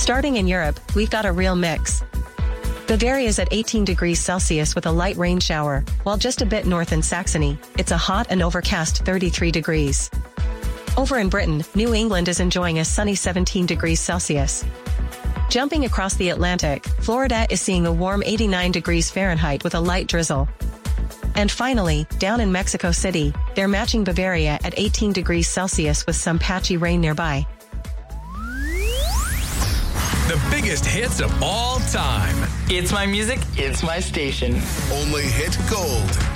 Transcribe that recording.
Starting in Europe, we've got a real mix. Bavaria's at 18 degrees Celsius with a light rain shower, while just a bit north in Saxony, it's a hot and overcast 33 degrees. Over in Britain, New England is enjoying a sunny 17 degrees Celsius. Jumping across the Atlantic, Florida is seeing a warm 89 degrees Fahrenheit with a light drizzle. And finally, down in Mexico City, they're matching Bavaria at 18 degrees Celsius with some patchy rain nearby. The biggest hits of all time. It's my music, it's my station. Only hit gold.